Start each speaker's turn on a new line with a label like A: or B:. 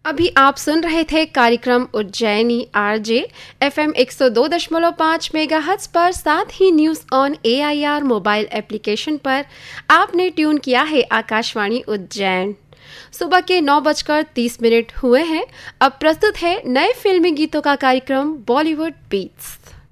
A: अभी आप सुन रहे थे कार्यक्रम उज्जैनी आरजे FM 102.5 मेगाहर्ट्ज पर, साथ ही news on AIR mobile application पर आपने ट्यून किया है आकाशवाणी उज्जैन। सुबह के 9:30 हुए हैं। अब प्रस्तुत है नए फिल्मी गीतों का कार्यक्रम बॉलीवुड बीट्स।